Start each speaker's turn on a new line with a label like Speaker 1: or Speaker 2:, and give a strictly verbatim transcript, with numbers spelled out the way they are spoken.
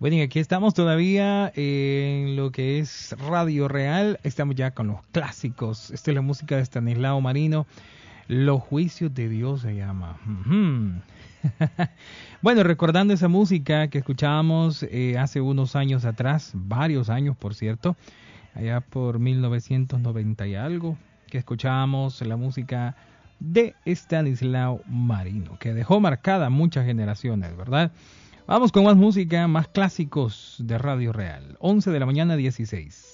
Speaker 1: Bueno, y aquí estamos todavía en lo que es Radio Real. Estamos ya con los clásicos. Esta es la música de Estanislao Marino. Los juicios de Dios se llama. Uh-huh. Bueno, recordando esa música que escuchábamos eh, hace unos años atrás, varios años por cierto, allá por mil novecientos noventa y algo, que escuchábamos la música de Estanislao Marino, que dejó marcada muchas generaciones, ¿verdad? Vamos con más música, más clásicos de Radio Real. once de la mañana, dieciséis.